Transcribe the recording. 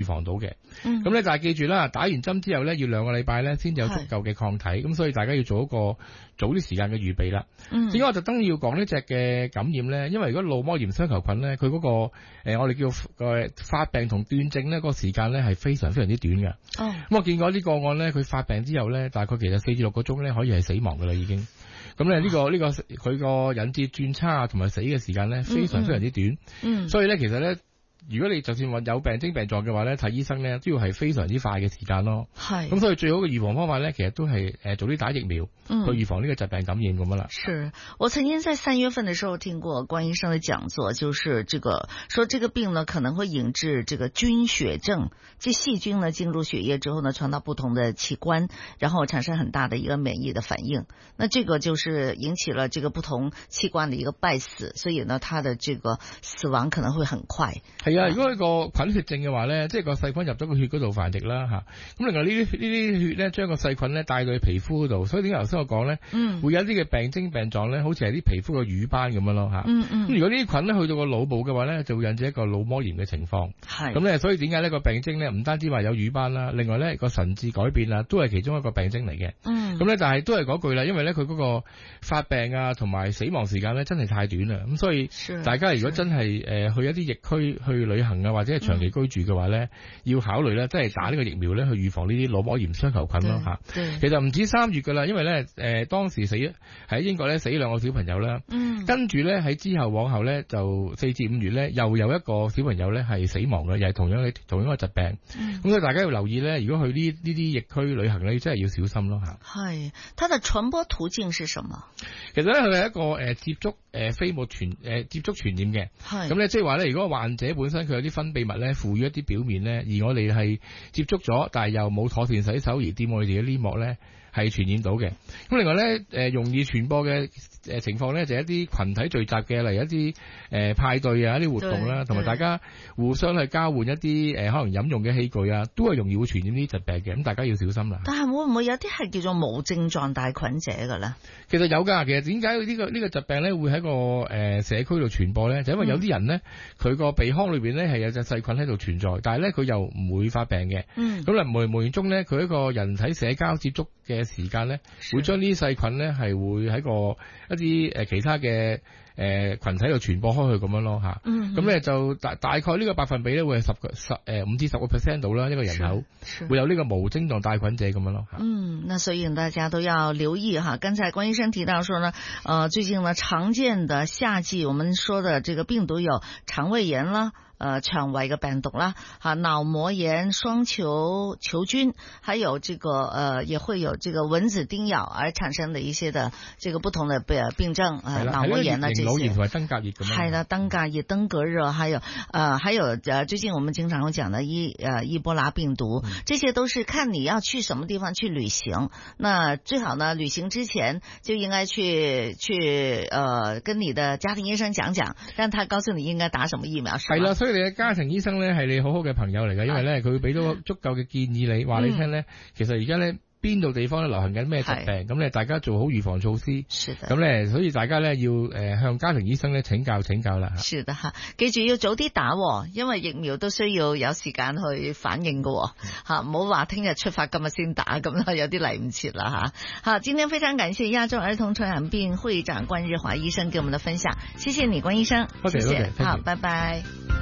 防到嘅。咁咧，但係記住啦，打完針之後咧，要2個禮拜咧先至有足夠嘅抗體，咁所以大家要做一個早啲時間嘅預備啦。點解我特登要講呢隻嘅感染咧？因為如果腦膜炎雙球菌咧，佢嗰個我哋叫發病同斷症咧，個時間咧係非常非常之短嘅。咁我見過啲個案咧，佢發病之後咧，大概其實4至6個鐘咧可以係死亡噶啦已經。咁咧呢個佢個引致轉差同埋死嘅時間咧非常非常之短。所以咧其實咧，如果你就算話有病徵病狀嘅話咧，睇醫生咧都要係非常之快嘅時間咯。係。咁所以最好嘅預防方法咧，其實都係早啲打疫苗，去預防呢個疾病感染咁樣啦。 是我曾經在3月份的時候聽過關醫生的講座，就是說這個病呢可能會引致這個菌血症，這細菌呢進入血液之後呢傳到不同的器官，然後產生很大的一個免疫的反應。那這個就是引起了這個不同器官的一個敗死，所以呢它的這個死亡可能會很快。 係啊，如果一個菌血症嘅話咧，即係個細菌入咗個血嗰度繁殖啦嚇。咁另外呢啲血咧將個細菌咧帶到去皮膚嗰度，所以點解頭先我講咧，會有一啲嘅病徵病狀咧，好似係啲皮膚嘅瘀斑咁樣咯嚇。咁如果呢啲菌咧去到個腦部嘅話咧，就會引致一個腦膜炎嘅情況。係。咁咧，所以點解呢個病徵咧唔單止話有瘀斑啦，另外咧個神志改變啊，都係其中一個病徵嚟嘅。咁咧，但係都係嗰句啦，因為咧佢嗰個發病啊同埋死亡時間咧真係太短啦。咁所以大家如果真係去一啲疫區去旅行啊，或者係長期居住嘅話咧，要考慮咧，即係打呢個疫苗咧，去預防呢啲腦膜炎雙球菌咯嚇。其實唔止3月噶啦，因為咧當時喺英國咧死2個小朋友啦。跟住咧喺之後往後咧就4至5月咧又有一個小朋友咧係死亡嘅，又係同樣一個疾病。咁所以大家要留意咧，如果去呢啲疫區旅行咧，真係要小心咯嚇。 係，它的傳播途徑是什麼？ 其實咧佢係一個接觸飛沫接觸傳染嘅。係。咁咧即係話咧，如果患者本身佢有啲分泌物咧附於一啲表面咧，而我哋係接觸咗，但係又冇妥善洗手而掂我哋嘅黏膜咧，係傳染到嘅。咁另外咧，容易傳播嘅情況咧，就係一啲群體聚集嘅，例如一啲派對啊、一啲活動啦，同埋大家互相去交換一啲可能飲用嘅器具啊，都係容易會傳染呢啲疾病嘅。咁大家要小心啦。 但係會唔會有啲係叫做無症狀帶菌者嘅咧？ 其實有㗎。其實點解呢個疾病咧會喺個社區度傳播咧？就因為有啲人咧，佢個鼻腔裏邊咧係有隻細菌喺度存在，但係咧佢又唔會發病嘅。咁無形中咧，佢一個人體社交接觸嘅時間咧，會將呢啲細菌咧係會喺一啲其他嘅群體度傳播開去咁樣咯嚇。咁咧就大概呢個百分比咧會係5至10% 度啦，一個人口會有呢個無症狀帶菌者咁樣咯嚇。 那所以大家都要留意哈。剛才關醫生提到說呢，最近呢常見的夏季我們說的這個病毒有腸胃炎啦。腸胃嘅病毒啦，腦膜炎、雙球菌，還有這個也會有這個蚊子叮咬而產生的一些的這個不同的病症，腦膜炎啊這些。腦炎同埋登革熱咁樣。係啦，登革熱、登革熱，還有最近我們經常會講的伊波拉病毒，這些都是看你要去什麼地方去旅行。那最好呢，旅行之前就應該去跟你的家庭醫生講講，讓他告訴你應該打什麼疫苗。係啦。 所以你嘅家庭醫生咧係你好好嘅朋友嚟嘅，因為咧佢會俾到足夠嘅建議你，話你聽咧，其實而家咧邊度地方咧流行緊咩疾病，咁咧大家做好預防措施。咁咧，所以大家咧要向家庭醫生咧請教啦。 是的哈，記住要早啲打，因為疫苗都需要有時間去反應嘅吓，唔好話聽日出發今日先打，咁啦有啲嚟唔切啦吓。好，今天非常感謝亞洲兒童傳染病會長關日華醫生給我們的分享，謝謝你關醫生。 多謝。 好，拜拜。